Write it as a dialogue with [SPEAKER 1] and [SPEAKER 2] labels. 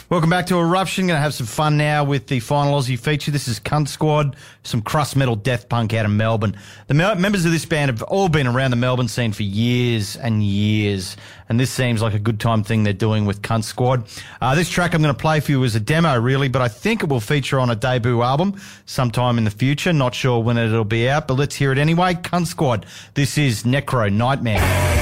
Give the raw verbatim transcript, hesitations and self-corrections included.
[SPEAKER 1] Welcome back to Eruption. Going to have some fun now with the final Aussie feature. This is Cunt Squad, some crust metal death punk out of Melbourne. The me- members of this band have all been around the Melbourne scene for years and years, and this seems like a good time thing they're doing with Cunt Squad. Uh, this track I'm going to play for you is a demo, really, but I think it will feature on a debut album sometime in the future. Not sure when it'll be out, but let's hear it anyway. Cunt Squad. This is Necro Nightmare.